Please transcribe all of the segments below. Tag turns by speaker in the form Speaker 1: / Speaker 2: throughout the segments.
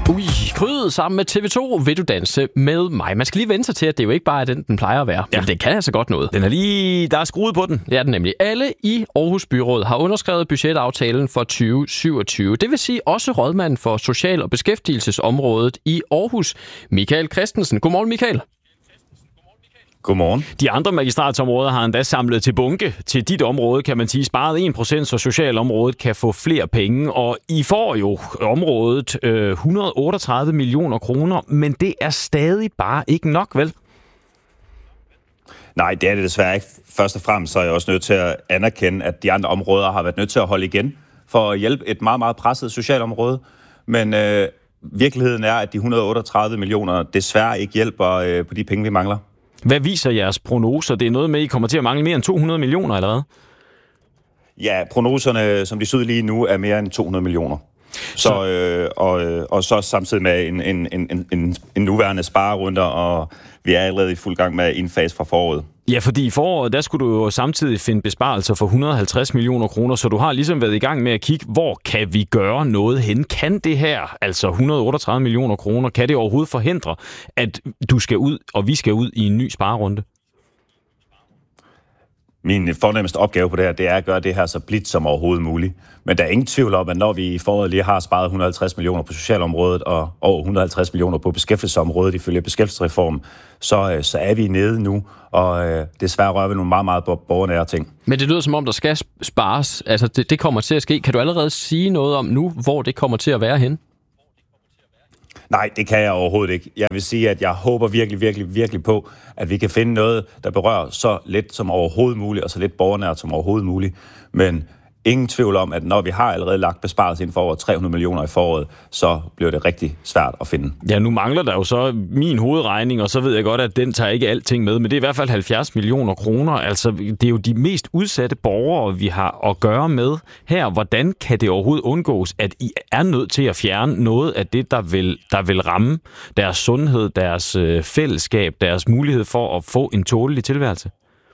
Speaker 1: Krydet sammen med TV2 Vil du danse med mig. Man skal lige vende sig til, at det jo ikke bare er den plejer at være. Ja. Men det kan altså godt noget.
Speaker 2: Den er lige... Der er skruet på den.
Speaker 1: Det er den nemlig. Alle i Aarhus Byråd har underskrevet budgetaftalen for 2027. Det vil sige også rådmanden for social- og beskæftigelsesområdet i Aarhus, Michael Christensen. Godmorgen, Michael.
Speaker 3: Godmorgen.
Speaker 2: De andre magistratsområder har endda samlet til bunke til dit område, kan man sige, sparet 1%, så socialområdet kan få flere penge. Og I får jo området 138 millioner kroner, men det er stadig bare ikke nok, vel?
Speaker 3: Nej, det er det desværre ikke. Først og fremmest så er jeg også nødt til at anerkende, at de andre områder har været nødt til at holde igen for at hjælpe et meget, meget presset socialområde. Men virkeligheden er, at de 138 millioner desværre ikke hjælper på de penge, vi mangler.
Speaker 2: Hvad viser jeres prognoser? Det er noget med, at I kommer til at mangle mere end 200 millioner, eller hvad?
Speaker 3: Ja, prognoserne, som de ser ud lige nu, er mere end 200 millioner. Og så samtidig med en nuværende sparerunder, og vi er allerede i fuld gang med en fase fra foråret.
Speaker 2: Ja, fordi i foråret, der skulle du jo samtidig finde besparelser for 150 millioner kroner, så du har ligesom været i gang med at kigge, hvor kan vi gøre noget hen? Kan det her, altså 138 millioner kroner, kan det overhovedet forhindre, at du skal ud, og vi skal ud i en ny sparerunde?
Speaker 3: Min fornemmeste opgave på det her, det er at gøre det her så blidt som overhovedet muligt. Men der er ingen tvivl om, at når vi i foråret lige har sparet 150 millioner på socialområdet og over 150 millioner på beskæftigelsesområdet ifølge beskæftigelsesreformen, så er vi nede nu, og desværre rører vi nogle meget, meget borgernære ting.
Speaker 1: Men det lyder som om, der skal spares. Altså, det kommer til at ske. Kan du allerede sige noget om nu, hvor det kommer til at være hen?
Speaker 3: Nej, det kan jeg overhovedet ikke. Jeg vil sige, at jeg håber virkelig på, at vi kan finde noget, der berører så lidt som overhovedet muligt, og så lidt borgernært som overhovedet muligt. Men ingen tvivl om, at når vi har allerede lagt besparelse inden for over 300 millioner i foråret, så bliver det rigtig svært at finde.
Speaker 2: Ja, nu mangler der jo så min hovedregning, og så ved jeg godt, at den tager ikke alting med, men det er i hvert fald 70 millioner kroner. Altså, det er jo de mest udsatte borgere, vi har at gøre med her. Hvordan kan det overhovedet undgås, at I er nødt til at fjerne noget af det, der vil ramme deres sundhed, deres fællesskab, deres mulighed for at få en tålelig tilværelse?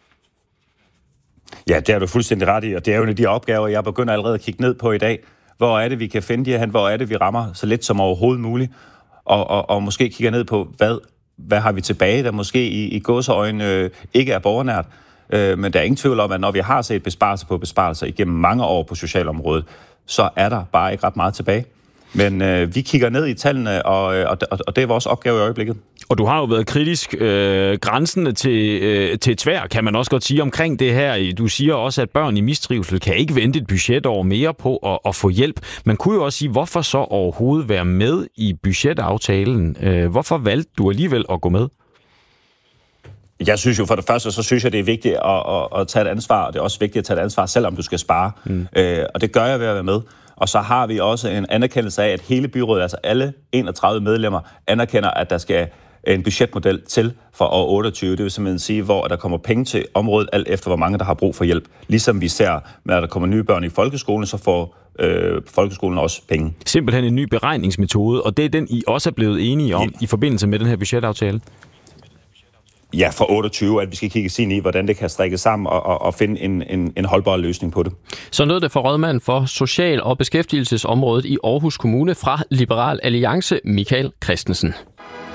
Speaker 3: Ja, det er du fuldstændig ret i, og det er jo en af de opgaver, jeg begynder allerede at kigge ned på i dag. Hvor er det, vi kan finde de her hen? Hvor er det, vi rammer så lidt som overhovedet muligt? Og måske kigger ned på, hvad har vi tilbage, der måske i gåseøjne ikke er borgernært. Men der er ingen tvivl om, at når vi har set besparelser på besparelser igennem mange år på socialområdet, så er der bare ikke ret meget tilbage. Men vi kigger ned i tallene, og det er vores opgave i øjeblikket. Og
Speaker 2: du har jo været kritisk grænsende til tvær, kan man også godt sige, omkring det her. Du siger også, at børn i mistrivsel kan ikke vente et budgetår mere på at få hjælp. Man kunne jo også sige, hvorfor så overhovedet være med i budgetaftalen? Hvorfor valgte du alligevel at gå med?
Speaker 3: Jeg synes jo for det første, så synes jeg, det er vigtigt at tage et ansvar, og det er også vigtigt at tage et ansvar, selvom du skal spare. Og det gør jeg ved at være med. Og så har vi også en anerkendelse af, at hele byrådet, altså alle 31 medlemmer, anerkender, at der skal en budgetmodel til for år 28. Det vil simpelthen sige, hvor der kommer penge til området, alt efter hvor mange, der har brug for hjælp. Ligesom vi ser, med at der kommer nye børn i folkeskolen, så får folkeskolen også penge.
Speaker 2: Simpelthen en ny beregningsmetode, og det er den, I også er blevet enige om i forbindelse med den her budgetaftale?
Speaker 3: Ja, for 28, at vi skal kigge ind i, hvordan det kan strikkes sammen og finde en holdbar løsning på det.
Speaker 1: Så lød det for rådmanden for social- og beskæftigelsesområdet i Aarhus Kommune fra Liberal Alliance, Michael Christensen.